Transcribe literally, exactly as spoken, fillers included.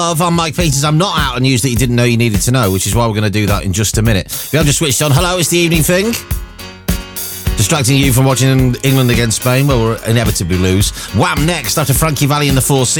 I'm Mike Peters. I'm not out on news that you didn't know you needed to know, which is why we're going to do that in just a minute. We have just switched on. Hello, it's the evening thing. Distracting you from watching England against Spain, well, we'll inevitably lose. Wham! Next, after Frankie Valli and the Four Seasons.